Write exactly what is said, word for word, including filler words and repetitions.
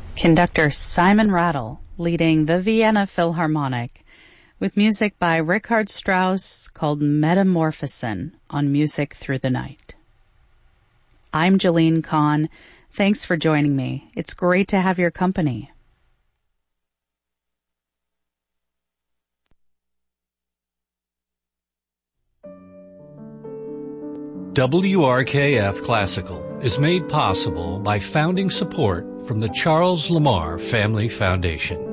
Conductor Simon Rattle leading the Vienna Philharmonic with music by Richard Strauss called Metamorphosen on Music Through the Night. I'm Jolene Kahn. Thanks for joining me. It's great to have your company. W R K F Classical is made possible by founding support from the Charles Lamar Family Foundation.